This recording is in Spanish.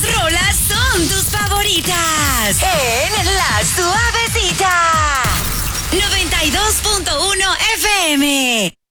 rolas son tus favoritas? En La Suavecita. 92.1 FM.